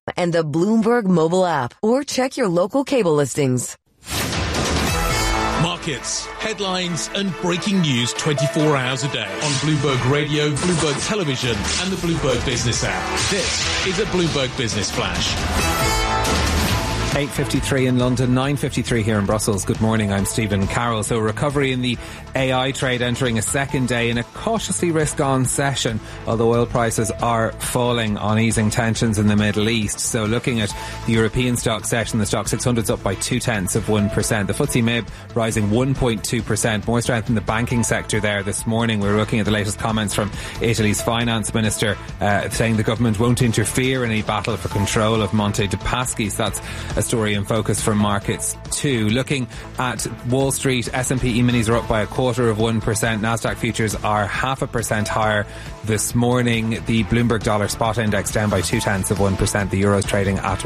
and the Bloomberg mobile app, or check your local cable listings. Markets, headlines and breaking news 24 hours a day on Bloomberg Radio, Bloomberg Television and the Bloomberg Business app. This is a Bloomberg Business Flash. 8:53 in London, 9:53 here in Brussels. Good morning, I'm Stephen Carroll. So recovery in the AI trade entering a second day in a cautiously risk-on session, although oil prices are falling on easing tensions in the Middle East. So looking at the European stock session, the stock 600's up by 0.2%. The FTSE MIB rising 1.2%. More strength in the banking sector there this morning. We're looking at the latest comments from Italy's finance minister saying the government won't interfere in any battle for control of Monte dei Paschi. So that's a story in focus for markets too. Looking at Wall Street, S&P E-minis are up by 0.25%. Nasdaq futures are 0.5% higher this morning. The Bloomberg Dollar Spot Index down by 0.2%. The Euro's trading at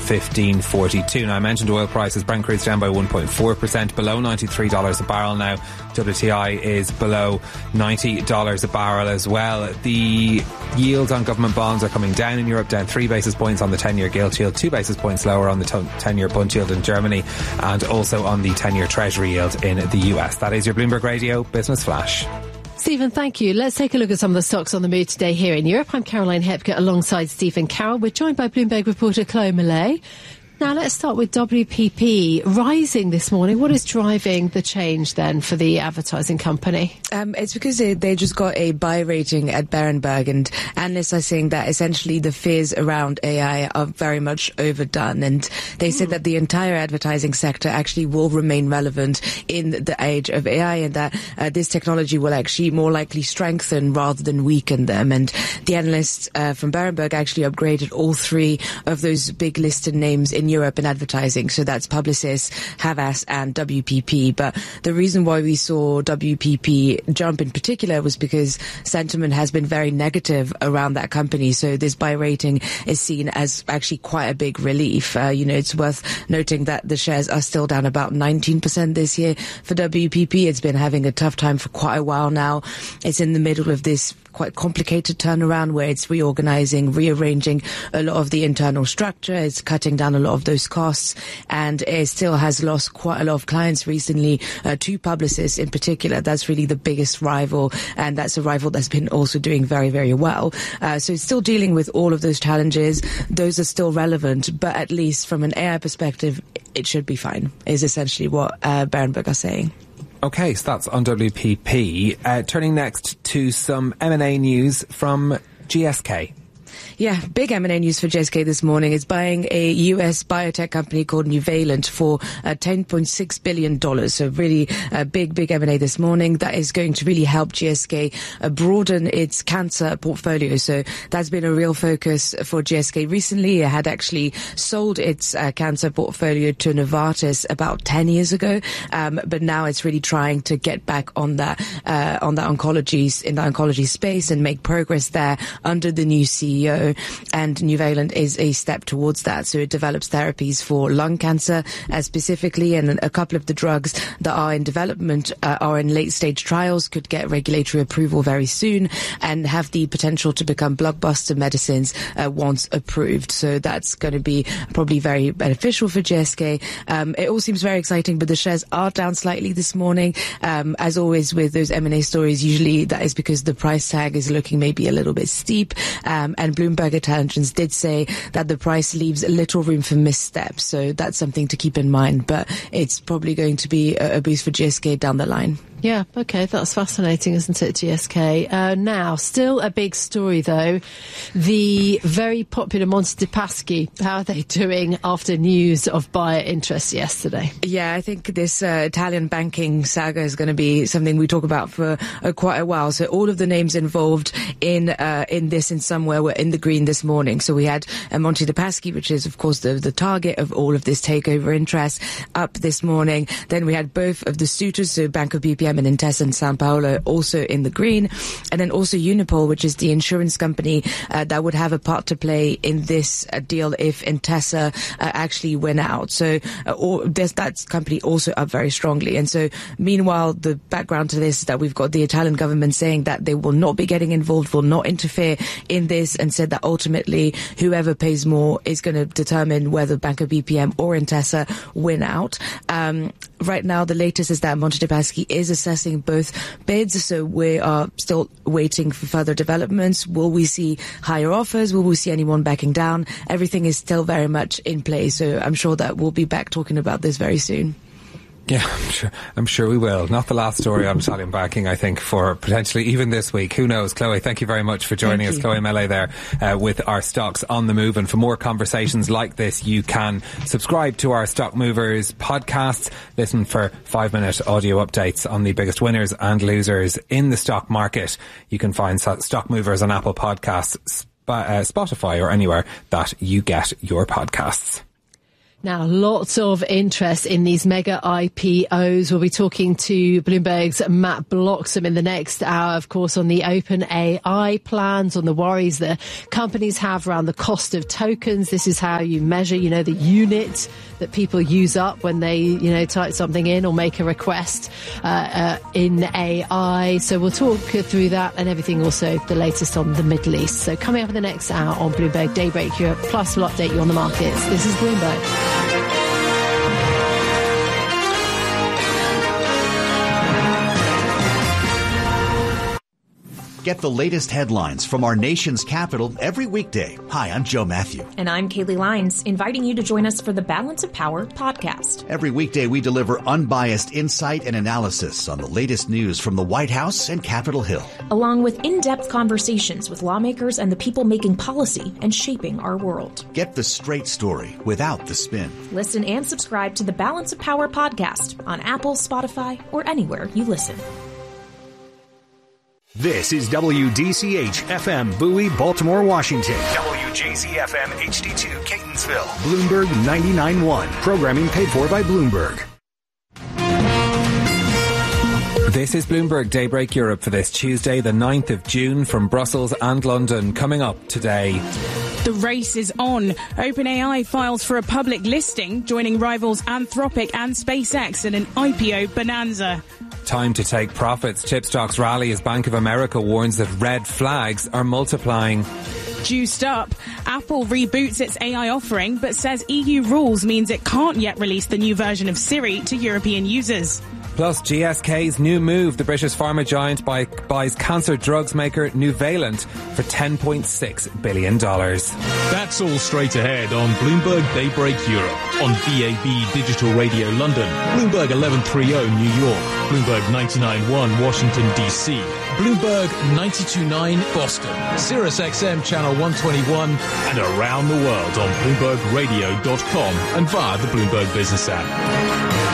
115.42. Now I mentioned oil prices. Brent crude's down by 1.4%, below $93 a barrel now. WTI is below $90 a barrel as well. The yields on government bonds are coming down in Europe, down 3 basis points on the 10-year gilt yield, 2 basis points lower on the 10-year Bund yield in Germany, and also on the 10-year Treasury yield in the US. That is your Bloomberg Radio Business Flash. Stephen, thank you. Let's take a look at some of the stocks on the move today here in Europe. I'm Caroline Hepker alongside Stephen Carroll. We're joined by Bloomberg reporter Chloe Millay. Now let's start with WPP rising this morning. What is driving the change then for the advertising company? It's because they just got a buy rating at Berenberg, and analysts are saying that essentially the fears around AI are very much overdone, and they said that the entire advertising sector actually will remain relevant in the age of AI, and that this technology will actually more likely strengthen rather than weaken them. And the analysts from Berenberg actually upgraded all three of those big listed names in Europe in advertising. So that's Publicis, Havas and WPP. But the reason why we saw WPP jump in particular was because sentiment has been very negative around that company. So this buy rating is seen as actually quite a big relief. It's worth noting that the shares are still down about 19% this year for WPP. It's been having a tough time for quite a while now. It's in the middle of this quite complicated turnaround where it's reorganizing, rearranging a lot of the internal structure. It's cutting down a lot of those costs, and it still has lost quite a lot of clients recently to Publicis in particular. That's really the biggest rival, and that's a rival that's been also doing very, very well. So it's still dealing with all of those challenges. Those are still relevant, but at least from an AI perspective, it should be fine, is essentially what Berenberg are saying. Okay, so that's on WPP. Turning next to some M&A news from GSK. Yeah, big M&A news for GSK this morning. It's buying a US biotech company called Nuvalent for $10.6 billion. So really big M&A this morning. That is going to really help GSK broaden its cancer portfolio. So that's been a real focus for GSK recently. It had actually sold its cancer portfolio to Novartis about 10 years ago. But now it's really trying to get back on that oncology space and make progress there under the new CEO. And Nuvalent is a step towards that. So it develops therapies for lung cancer specifically, and a couple of the drugs that are in development are in late stage trials, could get regulatory approval very soon and have the potential to become blockbuster medicines once approved. So that's going to be probably very beneficial for GSK. It all seems very exciting, but the shares are down slightly this morning. As always with those M&A stories, usually that is because the price tag is looking maybe a little bit steep, and Bloomberg Intelligence did say that the price leaves little room for missteps. So that's something to keep in mind, but it's probably going to be a boost for GSK down the line. Yeah, okay, that's fascinating, isn't it, GSK? Now, still a big story, though. The very popular Monte dei Paschi, how are they doing after news of buyer interest yesterday? Yeah, I think this Italian banking saga is going to be something we talk about for quite a while. So all of the names involved in this in some way were in the green this morning. So we had Monte dei Paschi, which is, of course, the target of all of this takeover interest, up this morning. Then we had both of the suitors, so Banco BPM BPM and Intesa and São Paulo also in the green. And then also Unipol, which is the insurance company that would have a part to play in this deal if Intesa actually went out. So that company also up very strongly. And so meanwhile, the background to this is that we've got the Italian government saying that they will not be getting involved, will not interfere in this, and said that ultimately whoever pays more is going to determine whether Banco BPM or Intesa win out. Right now, the latest is that Monte dei Paschi is assessing both bids, so we are still waiting for further developments. Will we see higher offers? Will we see anyone backing down? Everything is still very much in play, so I'm sure that we'll be back talking about this very soon. Yeah, I'm sure we will. Not the last story on Italian banking, I think, for potentially even this week. Who knows? Chloe, thank you very much for joining us. Chloe Mele there with our Stocks on the Move. And for more conversations like this, you can subscribe to our Stock Movers podcast. Listen for 5-minute audio updates on the biggest winners and losers in the stock market. You can find Stock Movers on Apple Podcasts, Spotify, or anywhere that you get your podcasts. Now, lots of interest in these mega IPOs. We'll be talking to Bloomberg's Matt Bloxham in the next hour, of course, on the OpenAI plans, on the worries that companies have around the cost of tokens. This is how you measure, the unit that people use up when they, type something in or make a request in AI. So we'll talk through that and everything, also the latest on the Middle East. So coming up in the next hour on Bloomberg Daybreak Europe, plus we'll update you on the markets. This is Bloomberg. Get the latest headlines from our nation's capital every weekday. Hi, I'm Joe Matthew. And I'm Kaylee Lyons, inviting you to join us for the Balance of Power podcast. Every weekday, we deliver unbiased insight and analysis on the latest news from the White House and Capitol Hill, along with in-depth conversations with lawmakers and the people making policy and shaping our world. Get the straight story without the spin. Listen and subscribe to the Balance of Power podcast on Apple, Spotify, or anywhere you listen. This is WDCH-FM Bowie, Baltimore, Washington. WJZ-FM HD2 Catonsville. Bloomberg 99.1. Programming paid for by Bloomberg. This is Bloomberg Daybreak Europe for this Tuesday, the 9th of June, from Brussels and London. Coming up today. The race is on. OpenAI files for a public listing, joining rivals Anthropic and SpaceX in an IPO bonanza. Time to take profits. Chip stocks rally as Bank of America warns that red flags are multiplying. Juiced up. Apple reboots its AI offering, but says EU rules means it can't yet release the new version of Siri to European users. Plus, GSK's new move. The British pharma giant buys cancer drugs maker Nuvalent for $10.6 billion. That's all straight ahead on Bloomberg Daybreak Europe, on DAB Digital Radio London, Bloomberg 1130 New York, Bloomberg 99.1 Washington, D.C., Bloomberg 92.9 Boston, Sirius XM Channel 121, and around the world on BloombergRadio.com and via the Bloomberg Business app.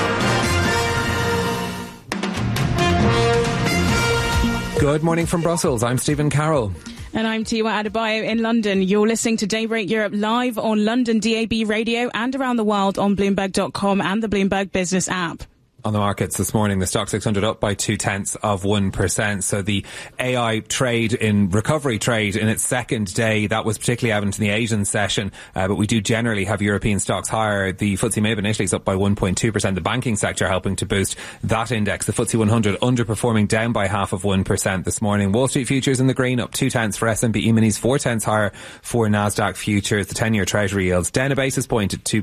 Good morning from Brussels. I'm Stephen Carroll. And I'm Tiwa Adebayo in London. You're listening to Daybreak Europe live on London DAB radio and around the world on Bloomberg.com and the Bloomberg Business app. On the markets this morning, the Stock 600 up by 0.2%. So the AI trade in recovery trade in its second day, that was particularly evident in the Asian session. But we do generally have European stocks higher. The FTSE MIB in Italy is up by 1.2%. The banking sector helping to boost that index. The FTSE 100 underperforming, down by 0.5% this morning. Wall Street futures in the green, up 0.2 for S&P E-minis, 0.4 higher for Nasdaq futures. The 10-year Treasury yields down a basis point at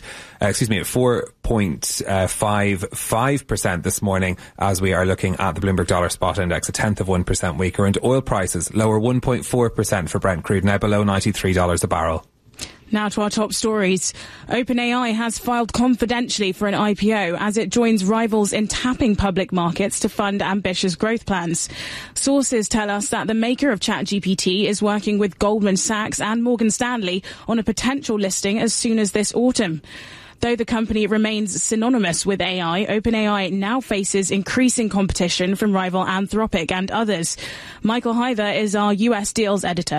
4.55% this morning, as we are looking at the Bloomberg Dollar Spot Index, 0.1% weaker, and oil prices lower 1.4% for Brent crude, now below $93 a barrel. Now to our top stories. OpenAI has filed confidentially for an IPO as it joins rivals in tapping public markets to fund ambitious growth plans. Sources tell us that the maker of ChatGPT is working with Goldman Sachs and Morgan Stanley on a potential listing as soon as this autumn. Though the company remains synonymous with AI, OpenAI now faces increasing competition from rival Anthropic and others. Michael Hyther is our US deals editor.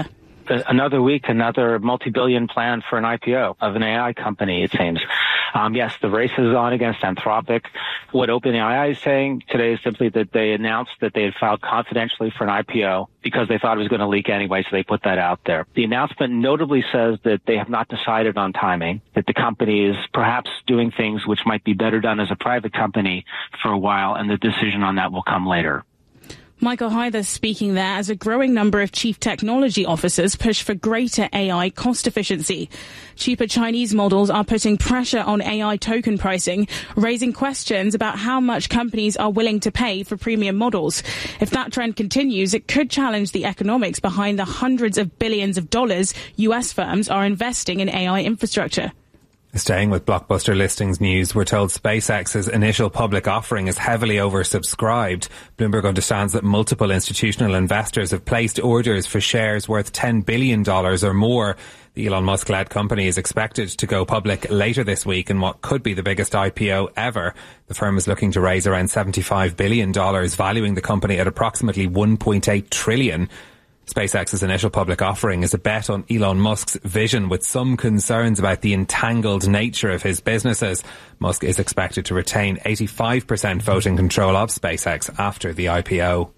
another week, another multi-billion plan for an IPO of an AI company, it seems. Yes, the race is on against Anthropic. What OpenAI is saying today is simply that they announced that they had filed confidentially for an IPO because they thought it was going to leak anyway, so they put that out there. The announcement notably says that they have not decided on timing, that the company is perhaps doing things which might be better done as a private company for a while, and the decision on that will come later. Michael Hyther speaking there as a growing number of chief technology officers push for greater AI cost efficiency. Cheaper Chinese models are putting pressure on AI token pricing, raising questions about how much companies are willing to pay for premium models. If that trend continues, it could challenge the economics behind the hundreds of billions of dollars US firms are investing in AI infrastructure. Staying with blockbuster listings news, we're told SpaceX's initial public offering is heavily oversubscribed. Bloomberg understands that multiple institutional investors have placed orders for shares worth $10 billion or more. The Elon Musk-led company is expected to go public later this week in what could be the biggest IPO ever. The firm is looking to raise around $75 billion, valuing the company at approximately $1.8 trillion. SpaceX's initial public offering is a bet on Elon Musk's vision, with some concerns about the entangled nature of his businesses. Musk is expected to retain 85% voting control of SpaceX after the IPO.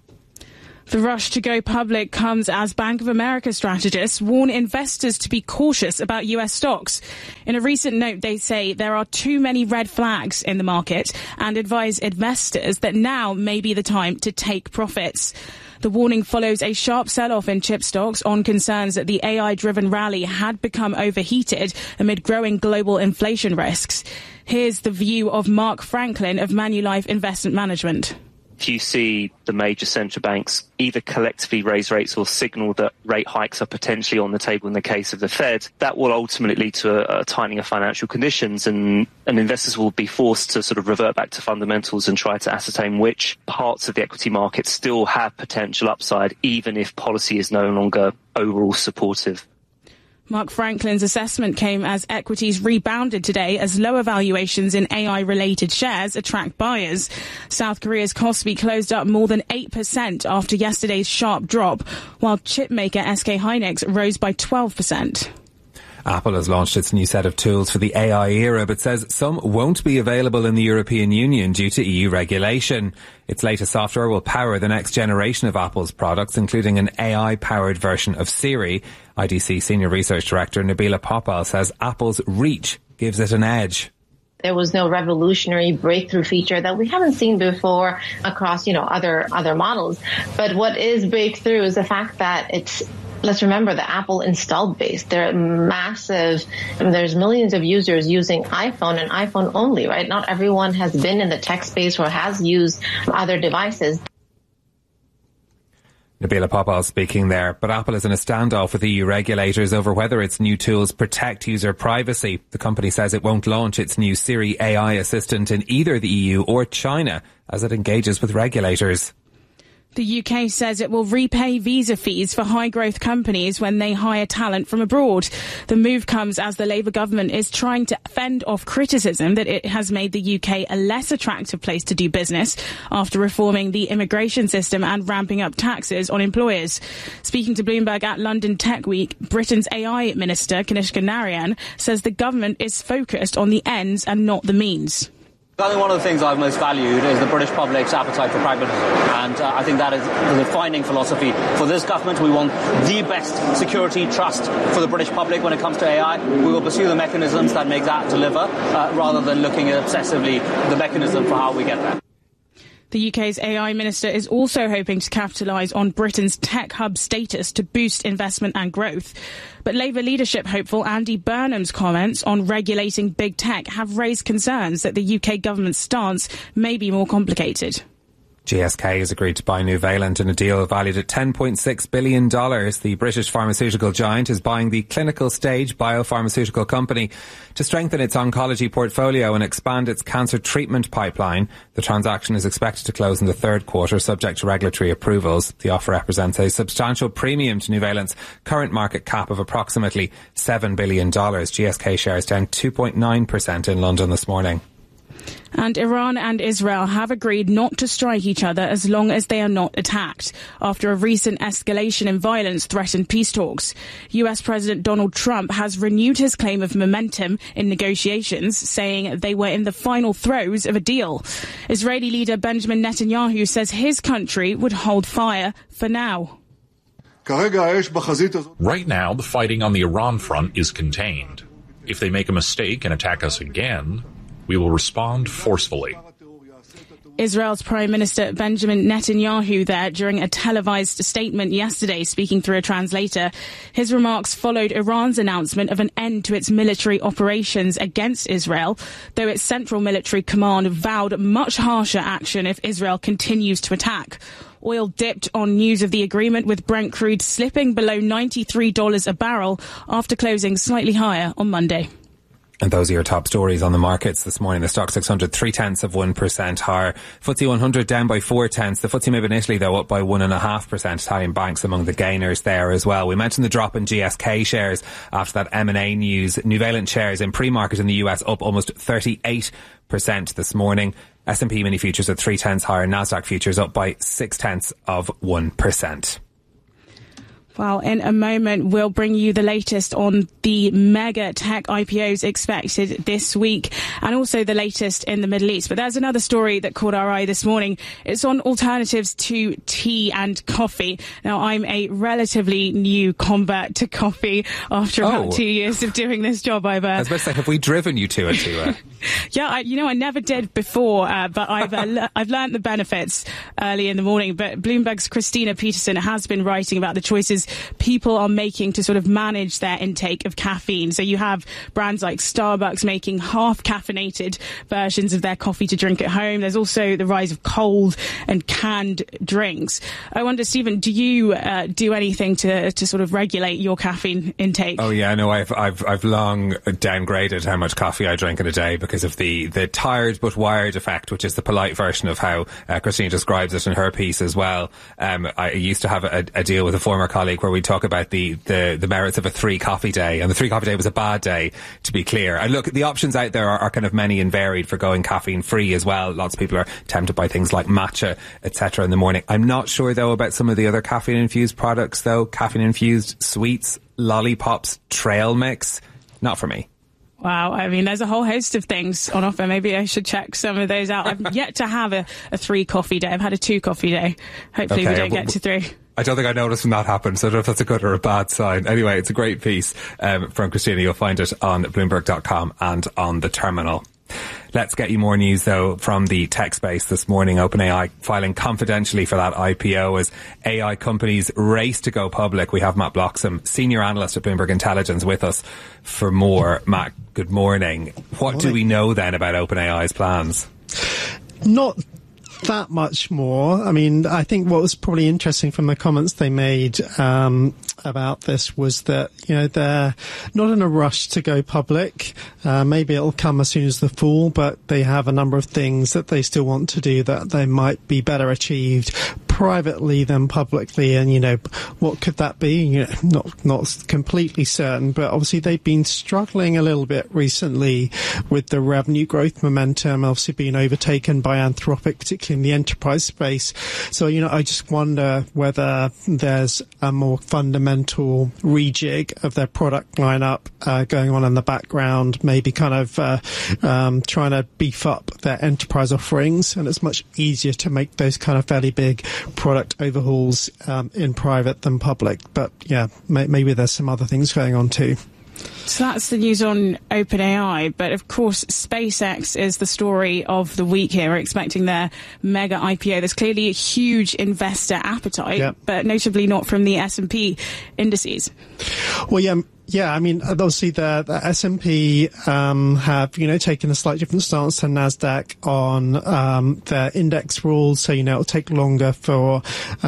The rush to go public comes as Bank of America strategists warn investors to be cautious about US stocks. In a recent note, they say there are too many red flags in the market and advise investors that now may be the time to take profits. The warning follows a sharp sell-off in chip stocks on concerns that the AI-driven rally had become overheated amid growing global inflation risks. Here's the view of Mark Franklin of Manulife Investment Management. If you see the major central banks either collectively raise rates or signal that rate hikes are potentially on the table in the case of the Fed, that will ultimately lead to a tightening of financial conditions, and investors will be forced to sort of revert back to fundamentals and try to ascertain which parts of the equity market still have potential upside, even if policy is no longer overall supportive. Mark Franklin's assessment came as equities rebounded today as lower valuations in AI-related shares attract buyers. South Korea's Kospi closed up more than 8% after yesterday's sharp drop, while chip maker SK Hynix rose by 12%. Apple has launched its new set of tools for the AI era, but says some won't be available in the European Union due to EU regulation. Its latest software will power the next generation of Apple's products, including an AI-powered version of Siri. IDC Senior Research Director Nabila Popal says Apple's reach gives it an edge. There was no revolutionary breakthrough feature that we haven't seen before across, other models. But what is breakthrough is the fact that let's remember the Apple installed base. They're massive. There's millions of users using iPhone and iPhone only, right? Not everyone has been in the tech space or has used other devices. Nabila Popal speaking there, but Apple is in a standoff with EU regulators over whether its new tools protect user privacy. The company says it won't launch its new Siri AI assistant in either the EU or China as it engages with regulators. The UK says it will repay visa fees for high-growth companies when they hire talent from abroad. The move comes as the Labour government is trying to fend off criticism that it has made the UK a less attractive place to do business after reforming the immigration system and ramping up taxes on employers. Speaking to Bloomberg at London Tech Week, Britain's AI Minister, Kanishka Narayan, says the government is focused on the ends and not the means. I think one of the things I've most valued is the British public's appetite for pragmatism, and I think that is the defining philosophy for this government. We want the best security trust for the British public when it comes to AI. We will pursue the mechanisms that make that deliver, rather than looking at obsessively the mechanism for how we get there. The UK's AI Minister is also hoping to capitalise on Britain's tech hub status to boost investment and growth. But Labour leadership hopeful Andy Burnham's comments on regulating big tech have raised concerns that the UK government's stance may be more complicated. GSK has agreed to buy Nuvalent in a deal valued at $10.6 billion. The British pharmaceutical giant is buying the clinical stage biopharmaceutical company to strengthen its oncology portfolio and expand its cancer treatment pipeline. The transaction is expected to close in the third quarter, subject to regulatory approvals. The offer represents a substantial premium to Nuvalent's current market cap of approximately $7 billion. GSK shares down 2.9% in London this morning. And Iran and Israel have agreed not to strike each other as long as they are not attacked, after a recent escalation in violence threatened peace talks. US President Donald Trump has renewed his claim of momentum in negotiations, saying they were in the final throes of a deal. Israeli leader Benjamin Netanyahu says his country would hold fire for now. Right now, the fighting on the Iran front is contained. If they make a mistake and attack us again, we will respond forcefully. Israel's Prime Minister Benjamin Netanyahu there during a televised statement yesterday, speaking through a translator. His remarks followed Iran's announcement of an end to its military operations against Israel, though its central military command vowed much harsher action if Israel continues to attack. Oil dipped on news of the agreement, with Brent crude slipping below $93 a barrel after closing slightly higher on Monday. And those are your top stories on the markets this morning. The Stoxx 600, 0.3% higher. FTSE 100 down by 0.4. The FTSE MIB in Italy, though, up by 1.5%. Italian banks among the gainers there as well. We mentioned the drop in GSK shares after that M&A news. Nuvalent shares in pre-market in the US up almost 38% this morning. S&P mini futures at 0.3 higher. Nasdaq futures up by 0.6%. Well, in a moment, we'll bring you the latest on the mega tech IPOs expected this week, and also the latest in the Middle East. But there's another story that caught our eye this morning. It's on alternatives to tea and coffee. Now, I'm a relatively new convert to coffee after about 2 years of doing this job. I was about to say, have we driven you to it, Tua? Yeah, I never did before, but I've learned the benefits early in the morning. But Bloomberg's Christina Peterson has been writing about the choices people are making to sort of manage their intake of caffeine. So you have brands like Starbucks making half caffeinated versions of their coffee to drink at home. There's also the rise of cold and canned drinks. I wonder, Stephen, do you do anything to sort of regulate your caffeine intake? Oh yeah, no, I've long downgraded how much coffee I drink in a day because of the tired but wired effect, which is the polite version of how Christine describes it in her piece as well. I used to have a deal with a former colleague where we talk about the merits of a 3 coffee day, and the 3 coffee day was a bad day, to be clear. And look, the options out there are kind of many and varied for going caffeine free as well. Lots of people are tempted by things like matcha, etc. in the morning. I'm not sure though about some of the other caffeine infused products though. Caffeine infused sweets, lollipops, trail mix, not for me. Wow, I mean, there's a whole host of things on offer. Maybe I should check some of those out. I've yet to have a 3 coffee day. I've had a 2 coffee day. Hopefully we don't get to 3. I don't think I noticed when that happened, so I don't know if that's a good or a bad sign. Anyway, it's a great piece from Christina. You'll find it on Bloomberg.com and on the terminal. Let's get you more news, though, from the tech space this morning. OpenAI filing confidentially for that IPO as AI companies race to go public. We have Matt Bloxham, senior analyst at Bloomberg Intelligence, with us for more. Matt, good morning. What do we know then about OpenAI's plans? Not that much more. I mean, I think what was probably interesting from the comments they made about this was that, you know, they're not in a rush to go public. Maybe it'll come as soon as the fall, but they have a number of things that they still want to do that they might be better achieved privately than publicly. And, you know, what could that be? You know, not completely certain, but obviously they've been struggling a little bit recently with the revenue growth momentum, obviously being overtaken by Anthropic, particularly in the enterprise space. So, you know, I just wonder whether there's a more fundamental rejig of their product lineup going on in the background, maybe kind of trying to beef up their enterprise offerings, and it's much easier to make those kind of fairly big product overhauls in private than public. But yeah, maybe there's some other things going on too. So that's the news on OpenAI, but of course SpaceX is the story of the week here. We're expecting their mega IPO. There's clearly a huge investor appetite, but notably not from the S&P indices. Well, yeah, I mean, obviously the S&P have, you know, taken a slightly different stance to NASDAQ on their index rules. So, you know, it'll take longer for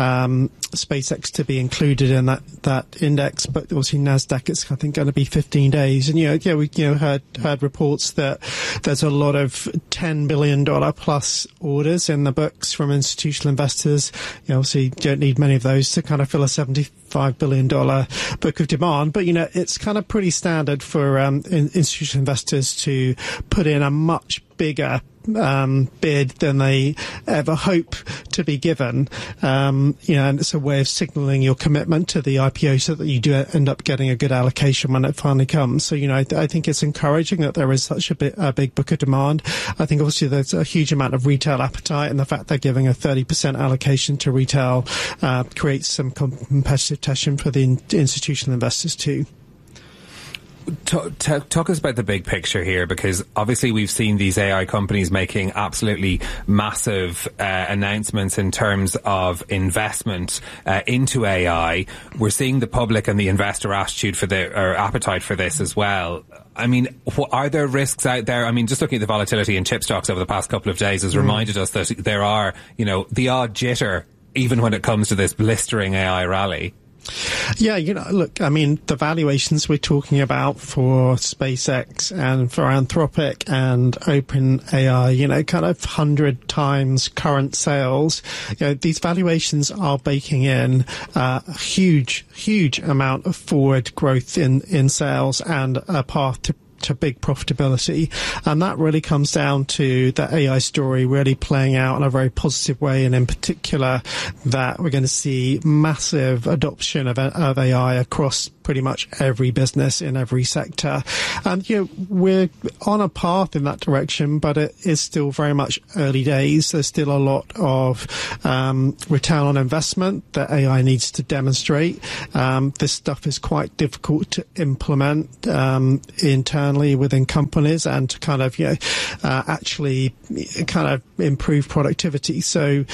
SpaceX to be included in that index, but obviously NASDAQ is, I think, going to be 15 days. And, we heard reports that there's a lot of $10 billion plus orders in the books from institutional investors. You know, obviously you don't need many of those to kind of fill a $75 billion book of demand, but, you know, it's kind of pretty standard for institutional investors to put in a much bigger bid than they ever hope to be given. And it's a way of signalling your commitment to the IPO so that you do end up getting a good allocation when it finally comes. So, I think it's encouraging that there is such a big book of demand. I think obviously there's a huge amount of retail appetite, and the fact they're giving a 30% allocation to retail creates some competitive tension for the institutional investors too. Talk us about the big picture here, because obviously we've seen these AI companies making absolutely massive announcements in terms of investment into AI. We're seeing the public and the investor attitude or appetite for this as well. I mean, are there risks out there? I mean, just looking at the volatility in chip stocks over the past couple of days has reminded us that there are, the odd jitter even when it comes to this blistering AI rally. Yeah, look, I mean, the valuations we're talking about for SpaceX and for Anthropic and OpenAI, kind of 100 times current sales. These valuations are baking in a huge amount of forward growth in sales and a path to big profitability, and that really comes down to the AI story really playing out in a very positive way, and in particular that we're going to see massive adoption of AI across pretty much every business in every sector. And we're on a path in that direction, but it is still very much early days. There's still a lot of return on investment that AI needs to demonstrate. This stuff is quite difficult to implement internally within companies and to kind of actually kind of improve productivity. So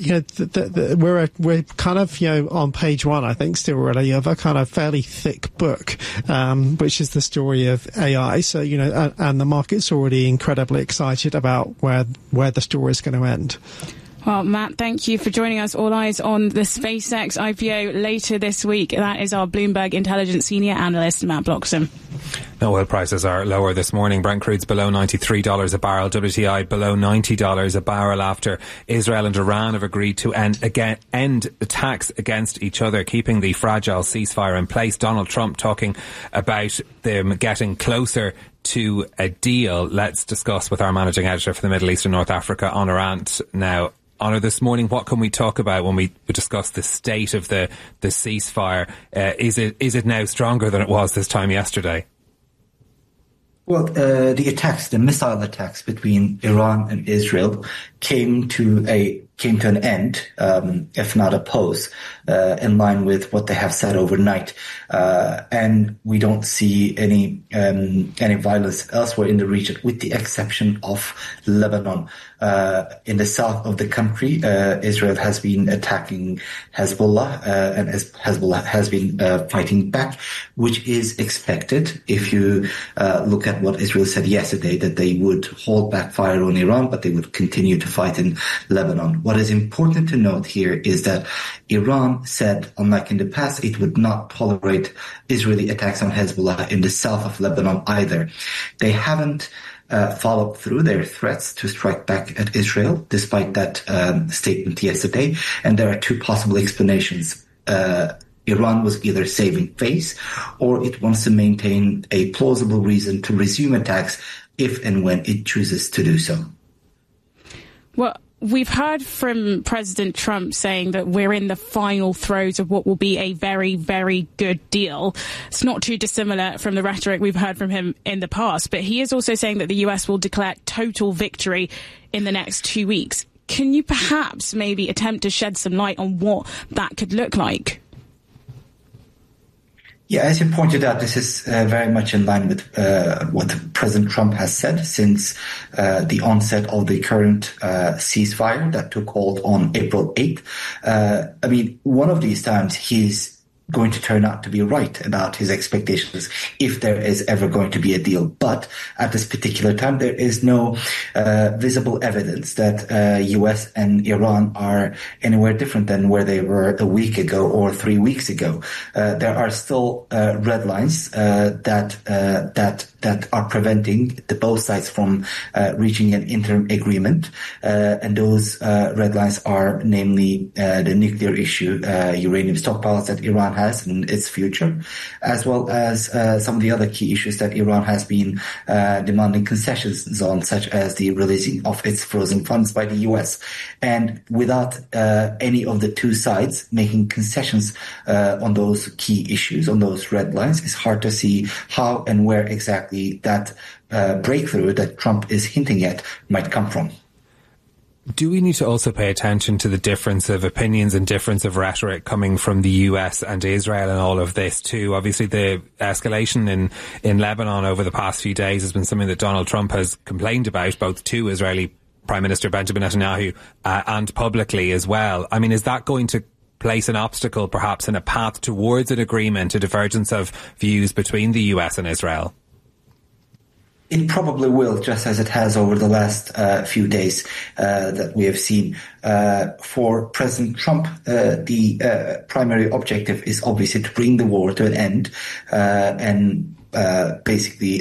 we're kind of on page one, I think, still really of a kind of fairly thick book, which is the story of AI. So and the market's already incredibly excited about where the story is going to end. Well, Matt, thank you for joining us. All eyes on the SpaceX IPO later this week. That is our Bloomberg Intelligence Senior Analyst, Matt Bloxham. No, oil prices are lower this morning. Brent crude's below $93 a barrel. WTI below $90 a barrel after Israel and Iran have agreed to end attacks against each other, keeping the fragile ceasefire in place. Donald Trump talking about them getting closer to a deal. Let's discuss with our managing editor for the Middle East and North Africa, Honor Ant, now. Honor, this morning, what can we talk about when we discuss the state of the ceasefire? Is it now stronger than it was this time yesterday? Well, the missile attacks between Iran and Israel came to an end, if not a pause, in line with what they have said overnight. And we don't see any violence elsewhere in the region, with the exception of Lebanon. In the south of the country, Israel has been attacking Hezbollah, and Hezbollah has been fighting back, which is expected. If you look at what Israel said yesterday, that they would hold back fire on Iran, but they would continue to fight in Lebanon. What is important to note here is that Iran said, unlike in the past, it would not tolerate Israeli attacks on Hezbollah in the south of Lebanon either. They haven't followed through their threats to strike back at Israel, despite that statement yesterday. And there are two possible explanations. Iran was either saving face, or it wants to maintain a plausible reason to resume attacks if and when it chooses to do so. Well, we've heard from President Trump saying that we're in the final throes of what will be a very, very good deal. It's not too dissimilar from the rhetoric we've heard from him in the past, but he is also saying that the US will declare total victory in the next 2 weeks. Can you perhaps maybe attempt to shed some light on what that could look like? Yeah, as you pointed out, this is very much in line with what President Trump has said since the onset of the current ceasefire that took hold on April 8th. I mean, one of these times he's going to turn out to be right about his expectations if there is ever going to be a deal. But at this particular time, there is no visible evidence that US and Iran are anywhere different than where they were a week ago or 3 weeks ago. There are still red lines that are preventing the both sides from reaching an interim agreement. And those red lines are namely the nuclear issue, uranium stockpiles that Iran has and its future, as well as some of the other key issues that Iran has been demanding concessions on, such as the releasing of its frozen funds by the US. And without any of the two sides making concessions on those key issues, on those red lines, it's hard to see how and where exactly that breakthrough that Trump is hinting at might come from. Do we need to also pay attention to the difference of opinions and difference of rhetoric coming from the US and Israel and all of this too? Obviously, the escalation in Lebanon over the past few days has been something that Donald Trump has complained about, both to Israeli Prime Minister Benjamin Netanyahu and publicly as well. I mean, is that going to place an obstacle perhaps in a path towards an agreement, a divergence of views between the US and Israel? It probably will, just as it has over the last few days that we have seen. For President Trump, the primary objective is obviously to bring the war to an end and basically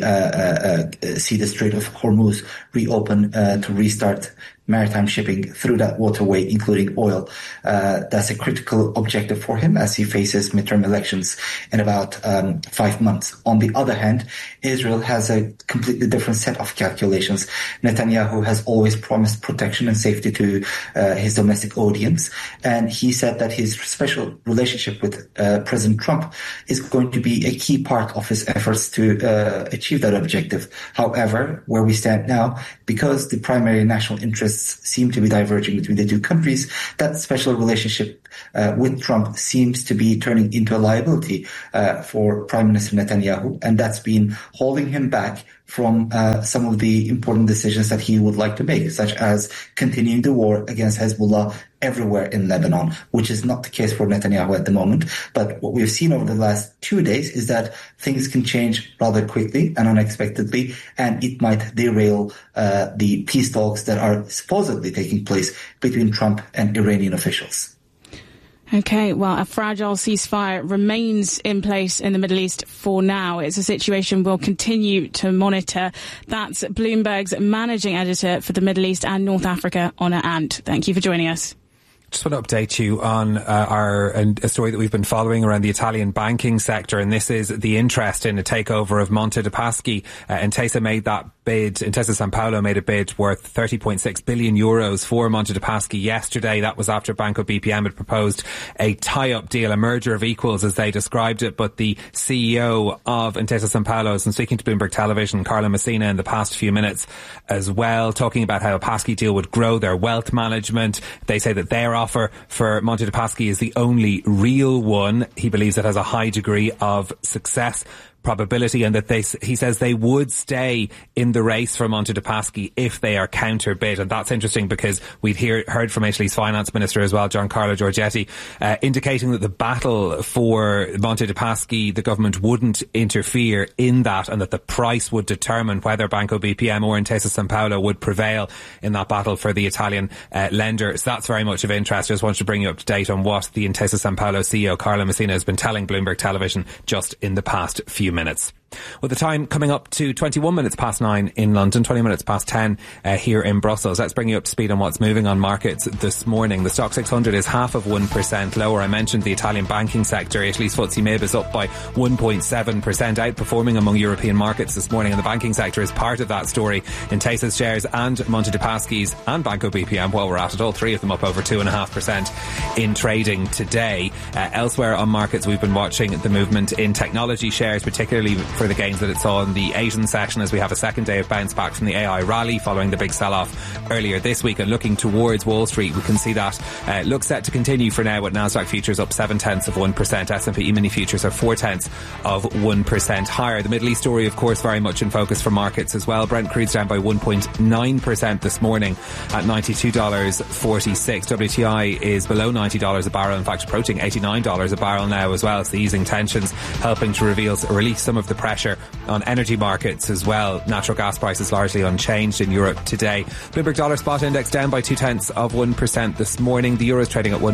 see the Strait of Hormuz reopen to restart maritime shipping through that waterway, including oil. That's a critical objective for him as he faces midterm elections in about 5 months. On the other hand, Israel has a completely different set of calculations. Netanyahu has always promised protection and safety to his domestic audience, and he said that his special relationship with President Trump is going to be a key part of his efforts to achieve that objective. However, where we stand now, because the primary national interests seem to be diverging between the two countries, that special relationship with Trump seems to be turning into a liability for Prime Minister Netanyahu, and that's been holding him back from some of the important decisions that he would like to make, such as continuing the war against Hezbollah everywhere in Lebanon, which is not the case for Netanyahu at the moment. But what we've seen over the last 2 days is that things can change rather quickly and unexpectedly, and it might derail the peace talks that are supposedly taking place between Trump and Iranian officials. Okay, well, a fragile ceasefire remains in place in the Middle East for now. It's a situation we'll continue to monitor. That's Bloomberg's managing editor for the Middle East and North Africa, Honor Ant. Thank you for joining us. Just want to update you on a story that we've been following around the Italian banking sector, and this is the interest in a takeover of Monte dei Paschi. Intesa made that bid. Intesa Sanpaolo made a bid worth 30.6 billion euros for Monte dei Paschi yesterday. That was after Banco BPM had proposed a tie-up deal, a merger of equals as they described it. But the CEO of Intesa Sanpaolo has been speaking to Bloomberg Television, Carlo Messina, in the past few minutes as well, talking about how a Paschi deal would grow their wealth management. They say that their offer for Monte dei Paschi is the only real one. He believes it has a high degree of success probability, and that he says they would stay in the race for Monte dei Paschi if they are counterbid. And that's interesting because we'd heard from Italy's finance minister as well, Giancarlo Giorgetti, indicating that the battle for Monte dei Paschi, the government wouldn't interfere in that, and that the price would determine whether Banco BPM or Intesa Sanpaolo would prevail in that battle for the Italian lender. So that's very much of interest. I just wanted to bring you up to date on what the Intesa Sanpaolo CEO Carlo Messina has been telling Bloomberg Television just in the past few minutes. With the time coming up to 21 minutes past 9 in London, 20 minutes past 10 here in Brussels. Let's bring you up to speed on what's moving on markets this morning. The Stock 600 is 0.5% lower. I mentioned the Italian banking sector. Italy's FTSE MIB is up by 1.7%, outperforming among European markets this morning, and the banking sector is part of that story. Intesa's shares and Monte dei Paschi's and Banco BPM, while we're at it, all three of them up over 2.5% in trading today. Elsewhere on markets, we've been watching the movement in technology shares, particularly for the gains that it saw in the Asian session, as we have a second day of bounce back from the AI rally following the big sell-off earlier this week. And looking towards Wall Street, we can see that looks set to continue for now, with Nasdaq futures up 0.7%, S&P E-mini futures are 0.4% higher. The Middle East story, of course, very much in focus for markets as well. Brent crude's down by 1.9% this morning at $92.46. WTI is below $90 a barrel, in fact approaching $89 a barrel now as well. It's the easing tensions helping to release some of the pressure pressure on energy markets as well. Natural gas prices largely unchanged in Europe today. Bloomberg Dollar Spot Index down by 0.2% this morning. The euro is trading at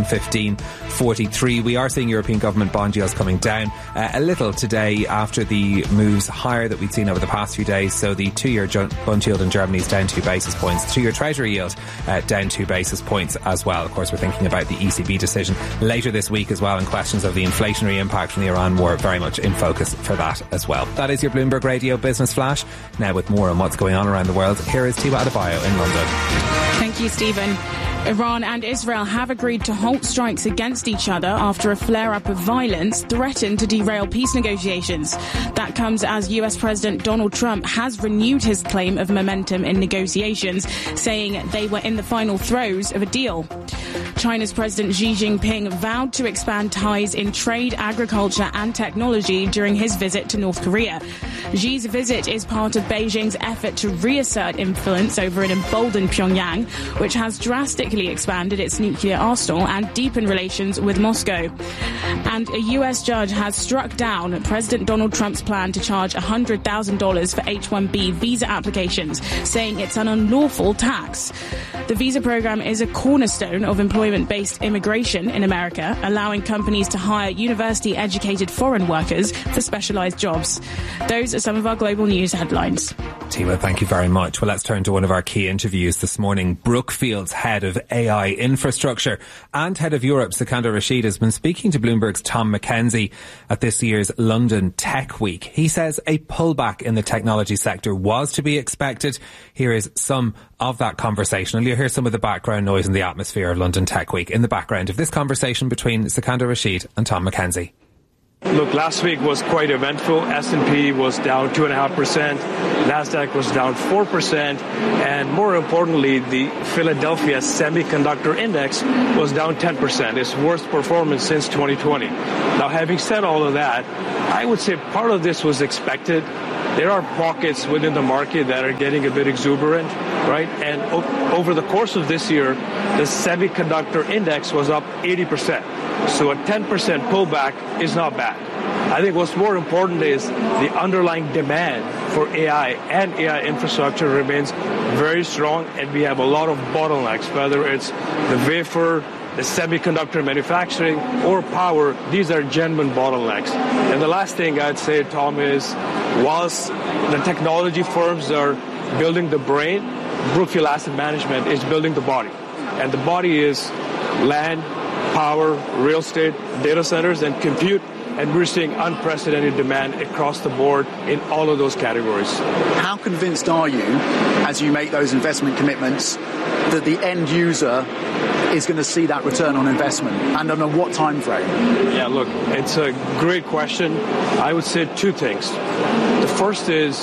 115.43. We are seeing European government bond yields coming down a little today after the moves higher that we've seen over the past few days. So the 2-year bond yield in Germany is down 2 basis points. The 2-year Treasury yield down 2 basis points as well. Of course, we're thinking about the ECB decision later this week as well, and questions of the inflationary impact from the Iran war very much in focus for that as well. That is your Bloomberg Radio Business Flash. Now with more on what's going on around the world, here is Tiwa Adebayo in London. Thank you, Stephen. Iran and Israel have agreed to halt strikes against each other after a flare-up of violence threatened to derail peace negotiations. That comes as US President Donald Trump has renewed his claim of momentum in negotiations, saying they were in the final throes of a deal. China's President Xi Jinping vowed to expand ties in trade, agriculture and technology during his visit to North Korea. Xi's visit is part of Beijing's effort to reassert influence over an emboldened Pyongyang, which has drastically expanded its nuclear arsenal and deepened relations with Moscow. And a US judge has struck down President Donald Trump's plan to charge $100,000 for H-1B visa applications, saying it's an unlawful tax. The visa program is a cornerstone of employment-based immigration in America, allowing companies to hire university-educated foreign workers for specialized jobs. Those are some of our global news headlines. Tima, thank you very much. Well, let's turn to one of our key interviews this morning. Brookfield's head of AI infrastructure and head of Europe, Sikander Rashid, has been speaking to Bloomberg's Tom McKenzie at this year's London Tech Week. He says a pullback in the technology sector was to be expected. Here is some of that conversation. And you'll hear some of the background noise in the atmosphere of London Tech Week in the background of this conversation between Sikander Rashid and Tom McKenzie. Look, last week was quite eventful. S&P was down 2.5%. NASDAQ was down 4%. And more importantly, the Philadelphia Semiconductor Index was down 10%. Its worst performance since 2020. Now, having said all of that, I would say part of this was expected. There are pockets within the market that are getting a bit exuberant, right? And over the course of this year, the semiconductor index was up 80%. So a 10% pullback is not bad. I think what's more important is the underlying demand for AI and AI infrastructure remains very strong, and we have a lot of bottlenecks, whether it's the wafer, the semiconductor manufacturing, or power. These are genuine bottlenecks. And the last thing I'd say, Tom, is whilst the technology firms are building the brain, Brookfield Asset Management is building the body. And the body is land, power, real estate, data centers, and compute. And we're seeing unprecedented demand across the board in all of those categories. How convinced are you, as you make those investment commitments, that the end user is going to see that return on investment, and on what time frame? Yeah, look, it's a great question. I would say two things. The first is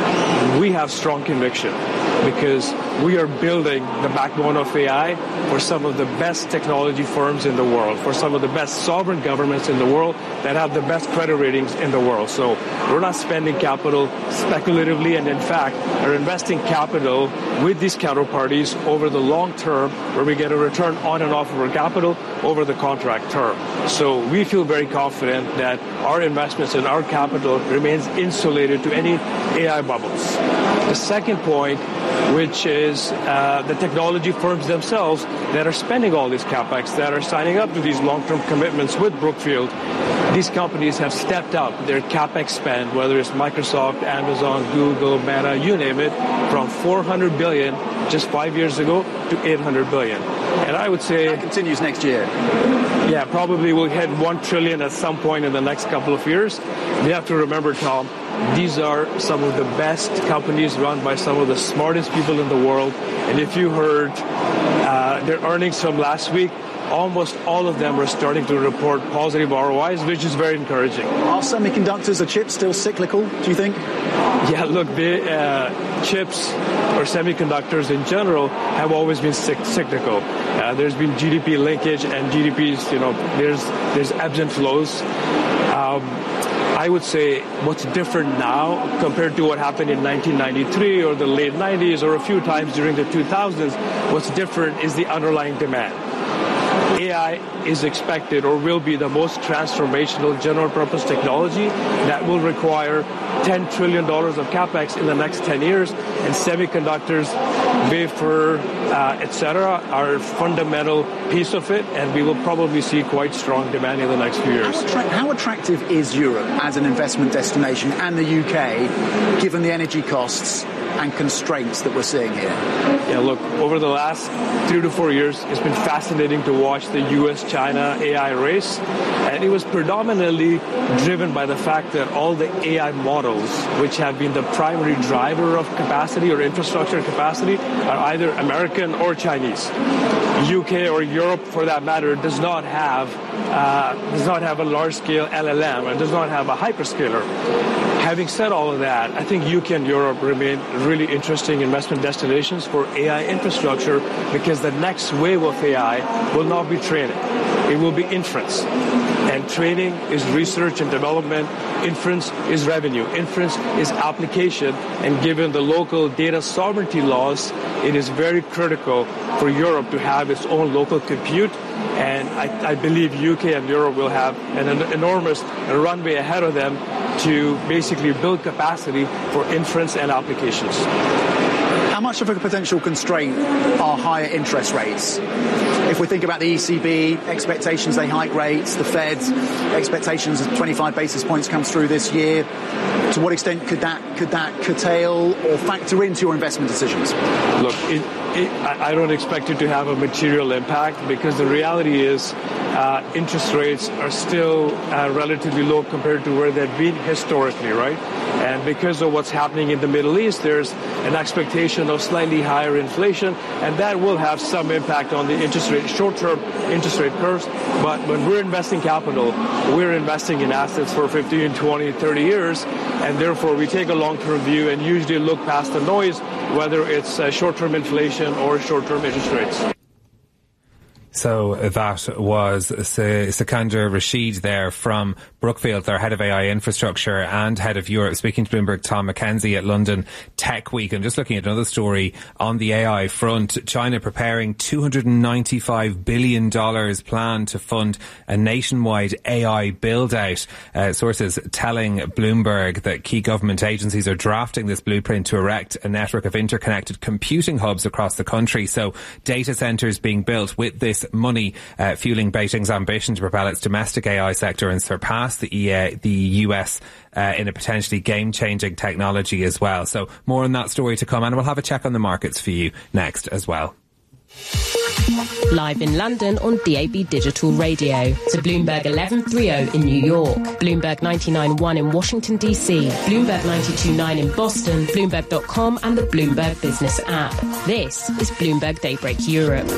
we have strong conviction because we are building the backbone of AI for some of the best technology firms in the world, for some of the best sovereign governments in the world that have the best credit ratings in the world. So we're not spending capital speculatively, and in fact are investing capital with these counterparties over the long term, where we get a return on and off of our capital over the contract term. So we feel very confident that our investments and our capital remains insulated to any AI bubbles. The second point, which is the technology firms themselves that are spending all this capex, that are signing up to these long-term commitments with Brookfield. These companies have stepped up their capex spend, whether it's Microsoft, Amazon, Google, Meta, you name it, from $400 billion just 5 years ago to $800 billion. And I would say that continues next year. Yeah, probably we'll hit $1 trillion at some point in the next couple of years. We have to remember, Tom, these are some of the best companies run by some of the smartest people in the world. And if you heard their earnings from last week, almost all of them are starting to report positive ROIs, which is very encouraging. Are semiconductors or chips still cyclical, do you think? Yeah, look, chips or semiconductors in general have always been cyclical. There's been GDP linkage, and GDPs, there's ebbs and flows. I would say what's different now compared to what happened in 1993 or the late 90s or a few times during the 2000s, what's different is the underlying demand. AI is expected or will be the most transformational general purpose technology that will require $10 trillion of capex in the next 10 years, and semiconductors, wafer, etc., are a fundamental piece of it, and we will probably see quite strong demand in the next few years. How attractive is Europe as an investment destination and the UK, given the energy costs and constraints that we're seeing here? Yeah, look, over the last 3 to 4 years, it's been fascinating to watch the US-China AI race, and it was predominantly driven by the fact that all the AI models, which have been the primary driver of capacity or infrastructure capacity, are either American or Chinese. UK or Europe, for that matter, does not have a large-scale LLM and does not have a hyperscaler. Having said all of that, I think UK and Europe remain really interesting investment destinations for AI infrastructure, because the next wave of AI will not be training. It will be inference. And training is research and development. Inference is revenue. Inference is application. And given the local data sovereignty laws, it is very critical for Europe to have its own local compute. And I believe UK and Europe will have an enormous runway ahead of them to basically build capacity for inference and applications. How much of a potential constraint are higher interest rates? If we think about the ECB, expectations they hike rates, the Fed, expectations of 25 basis points comes through this year, to what extent could that curtail or factor into your investment decisions? Look, I don't expect it to have a material impact, because the reality is interest rates are still relatively low compared to where they've been historically, right? And because of what's happening in the Middle East, there's an expectation of slightly higher inflation, and that will have some impact on the short-term interest rate curves. But when we're investing capital, we're investing in assets for 15, 20, 30 years, and therefore we take a long-term view and usually look past the noise, whether it's short-term inflation or short-term interest rates. So that was Sikander Rashid there from Brookfield, their head of AI infrastructure and head of Europe, speaking to Bloomberg Tom McKenzie at London Tech Week. And just looking at another story on the AI front, China preparing $295 billion plan to fund a nationwide AI build-out. Sources telling Bloomberg that key government agencies are drafting this blueprint to erect a network of interconnected computing hubs across the country. So data centres being built with this money, fueling Beijing's ambition to propel its domestic AI sector and surpass the US in a potentially game-changing technology as well. So more on that story to come, and we'll have a check on the markets for you next as well. Live in London on DAB Digital Radio. To Bloomberg 1130 in New York, Bloomberg 99.1 in Washington DC, Bloomberg 92.9 in Boston, Bloomberg.com and the Bloomberg Business app. This is Bloomberg Daybreak Europe.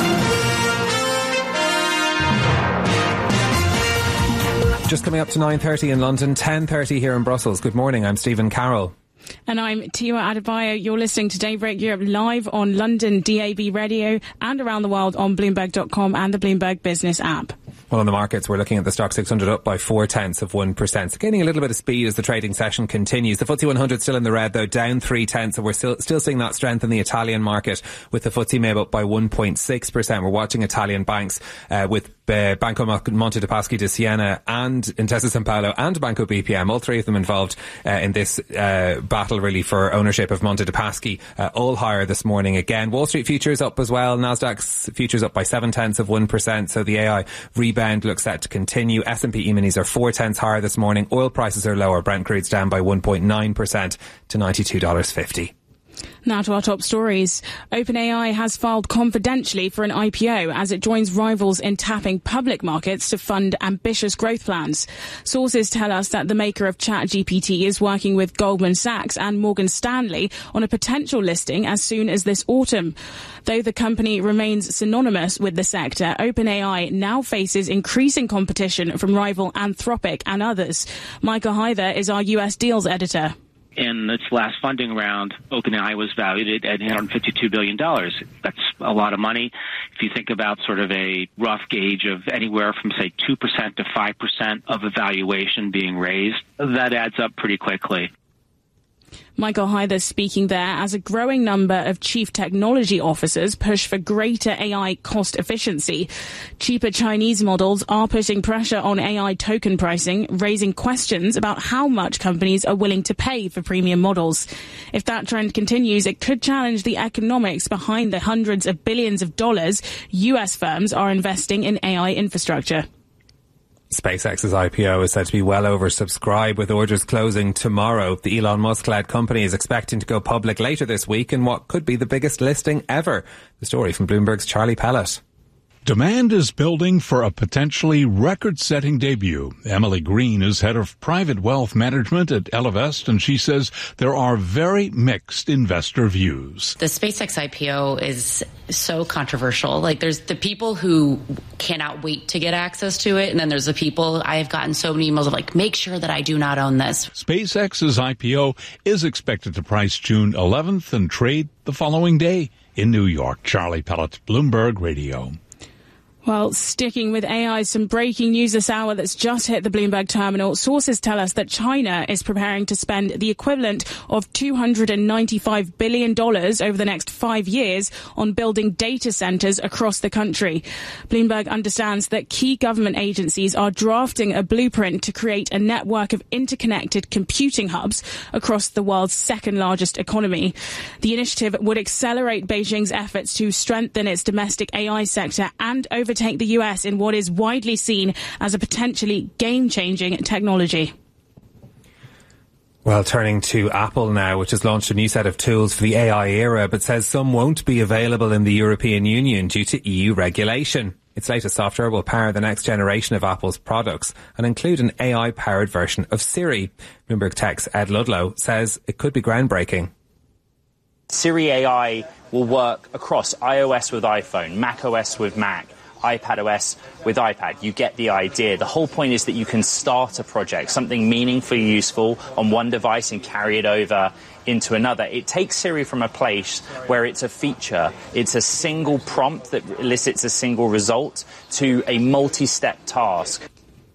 Just coming up to 9:30 in London, 10:30 here in Brussels. Good morning, I'm Stephen Carroll. And I'm Tiwa Adebayo. You're listening to Daybreak Europe live on London DAB Radio and around the world on Bloomberg.com and the Bloomberg Business app. Well, on the markets, we're looking at the stock 600 up by 0.4%. So gaining a little bit of speed as the trading session continues. The FTSE 100 still in the red, though, down 0.3. So we're still seeing that strength in the Italian market, with the FTSE maybe up by 1.6%. We're watching Italian banks with Banco Monte dei Paschi di Siena and Intesa Sanpaolo and Banco BPM, all three of them involved in this battle really for ownership of Monte dei Paschi, all higher this morning again. Wall Street futures up as well. Nasdaq's futures up by 0.7%. So the AI rebound looks set to continue. S&P E-minis are 0.4 higher this morning. Oil prices are lower. Brent crude's down by 1.9% to $92.50. Now to our top stories. OpenAI has filed confidentially for an IPO as it joins rivals in tapping public markets to fund ambitious growth plans. Sources tell us that the maker of ChatGPT is working with Goldman Sachs and Morgan Stanley on a potential listing as soon as this autumn. Though the company remains synonymous with the sector, OpenAI now faces increasing competition from rival Anthropic and others. Michael Hyther is our US deals editor. In its last funding round, OpenAI was valued at $852 billion. That's a lot of money. If you think about sort of a rough gauge of anywhere from, say, 2% to 5% of a valuation being raised, that adds up pretty quickly. Michael Hyther speaking there as a growing number of chief technology officers push for greater AI cost efficiency. Cheaper Chinese models are putting pressure on AI token pricing, raising questions about how much companies are willing to pay for premium models. If that trend continues, it could challenge the economics behind the hundreds of billions of dollars US firms are investing in AI infrastructure. SpaceX's IPO is said to be well oversubscribed, with orders closing tomorrow. The Elon Musk-led company is expecting to go public later this week in what could be the biggest listing ever. The story from Bloomberg's Charlie Pellet. Demand is building for a potentially record-setting debut. Emily Green is head of private wealth management at Ellevest, and she says there are very mixed investor views. The SpaceX IPO is so controversial. Like, there's the people who cannot wait to get access to it, and then there's the people, I have gotten so many emails of like, make sure that I do not own this. SpaceX's IPO is expected to price June 11th and trade the following day in New York. Charlie Pellet, Bloomberg Radio. Well, sticking with AI, some breaking news this hour that's just hit the Bloomberg terminal. Sources tell us that China is preparing to spend the equivalent of $295 billion over the next 5 years on building data centers across the country. Bloomberg understands that key government agencies are drafting a blueprint to create a network of interconnected computing hubs across the world's second largest economy. The initiative would accelerate Beijing's efforts to strengthen its domestic AI sector and overtake the US in what is widely seen as a potentially game-changing technology. Well, turning to Apple now, which has launched a new set of tools for the AI era, but says some won't be available in the European Union due to EU regulation. Its latest software will power the next generation of Apple's products and include an AI-powered version of Siri. Bloomberg Tech's Ed Ludlow says it could be groundbreaking. Siri AI will work across iOS with iPhone, macOS with Mac, iPadOS with iPad. You get the idea. The whole point is that you can start a project, something meaningfully useful on one device and carry it over into another. It takes Siri from a place where it's a feature, it's a single prompt that elicits a single result, to a multi-step task.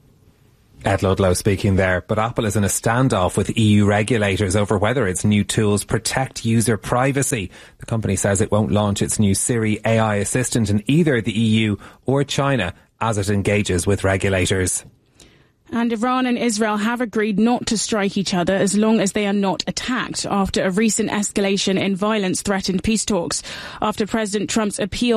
Ed Ludlow speaking there, but Apple is in a standoff with EU regulators over whether its new tools protect user privacy. The company says it won't launch its new Siri AI assistant in either the EU or China as it engages with regulators. And Iran and Israel have agreed not to strike each other as long as they are not attacked after a recent escalation in violence threatened peace talks. After President Trump's appeal